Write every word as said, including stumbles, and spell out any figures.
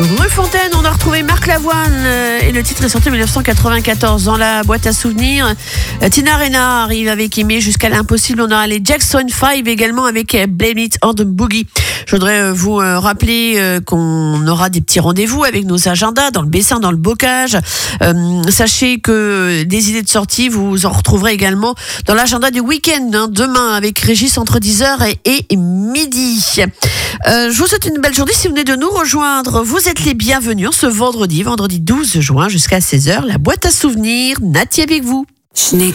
Rue Fontaine, on a retrouvé Marc Lavoine euh, et le titre est sorti en dix-neuf cent quatre-vingt-quatorze. Dans la boîte à souvenirs, euh, Tina Arena arrive avec Aimé jusqu'à l'impossible. On aura les Jackson five également avec euh, Blame It on the Boogie. Je voudrais euh, vous euh, rappeler euh, qu'on aura des petits rendez-vous avec nos agendas dans le Bessin, dans le Bocage. Euh, sachez que des idées de sortie, vous en retrouverez également dans l'agenda du week-end, hein, demain avec Régis entre dix heures et, et midi. Euh, je vous souhaite une belle journée. Si vous venez de nous rejoindre, vous êtes les bienvenus ce vendredi, vendredi douze juin jusqu'à seize heures. La boîte à souvenirs, Nati avec vous.